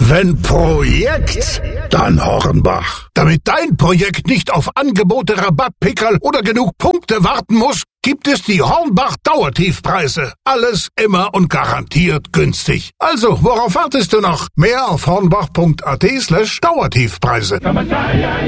Wenn Projekt, dann Hornbach. Damit dein Projekt nicht auf Angebote, Rabattpickerl oder genug Punkte warten muss, gibt es die Hornbach Dauertiefpreise. Alles immer und garantiert günstig. Also, worauf wartest du noch? Mehr auf hornbach.at/Dauertiefpreise.